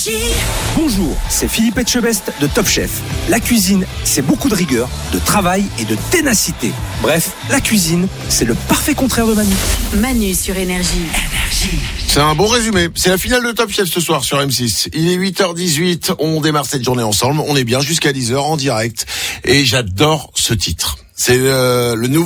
Bonjour, c'est Philippe Etchebest de Top Chef. La cuisine, c'est beaucoup de rigueur, de travail et de ténacité. Bref, la cuisine, c'est le parfait contraire de Manu. Manu sur Énergie. C'est un bon résumé. C'est la finale de Top Chef ce soir sur M6. Il est 8h18, on démarre cette journée ensemble. On est bien jusqu'à 10h en direct. Et j'adore ce titre. C'est le nouveau